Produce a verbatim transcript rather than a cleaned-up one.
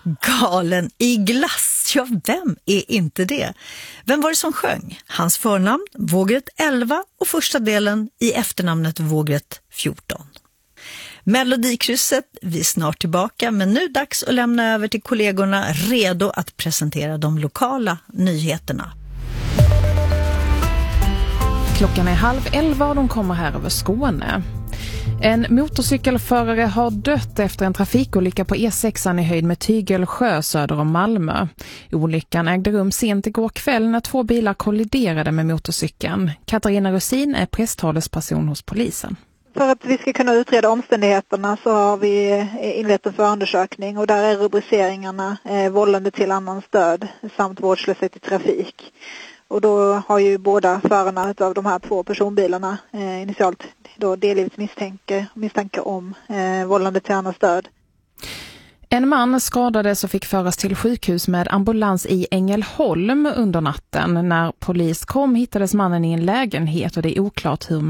Galen i glass, ja vem är inte det? Vem var det som sjöng? Hans förnamn Vågrätt elva och första delen i efternamnet Vågrätt fjorton. Melodikrysset, vi är snart tillbaka, men nu dags att lämna över till kollegorna redo att presentera de lokala nyheterna. Klockan är halv elva och de kommer här över Skåne. En motorcykelförare har dött efter en trafikolycka på E sexan i höjd med Tygelsjö söder om Malmö. Olyckan ägde rum sent igår kväll när två bilar kolliderade med motorcykeln. Katarina Rosin är presstalesperson hos polisen. För att vi ska kunna utreda omständigheterna så har vi inlett en förundersökning och där är rubriceringarna eh, vållande till annans död samt vårdslöshet i trafik. Och då har ju båda förarna av de här två personbilarna eh, initialt då delgivits misstanke, misstanke om eh, vållande till annans död. En man skadades och fick föras till sjukhus med ambulans i Ängelholm under natten. När polis kom hittades mannen i en lägenhet och det är oklart hur